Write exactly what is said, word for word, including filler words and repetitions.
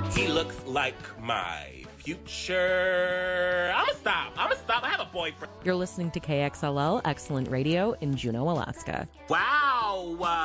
He looks like my future. I'm gonna stop. I'm gonna stop. I have a boyfriend. You're listening to K X L L Excellent Radio in Juneau, Alaska. Wow. Uh,